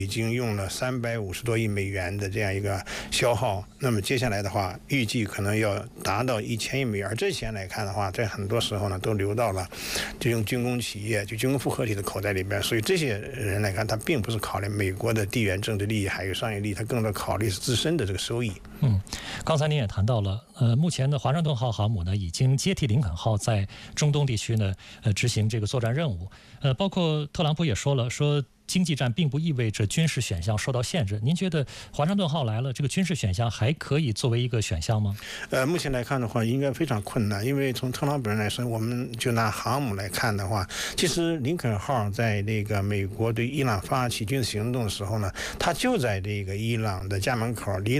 已经用了350多亿美元的这样一个消耗，那么接下来的话，预计可能要达到1000亿美元。而这钱来看的话，在很多时候呢，都流到了这种军工企业、就军工复合体的口袋里边。所以这些人来看，他并不是考虑美国的地缘政治利益还有商业利益，他更多考虑是自身的这个收益。 刚才您也谈到了，目前的华盛顿号航母呢，已经接替林肯号在中东地区呢，执行这个作战任务。包括特朗普也说了，说经济战并不意味着军事选项受到限制。您觉得华盛顿号来了，这个军事选项还可以作为一个选项吗？ 目前来看的话，应该非常困难，因为从特朗普人来说，我们就拿航母来看的话，其实林肯号在那个美国对伊朗发起军事行动的时候呢，它就在这个伊朗的家门口，离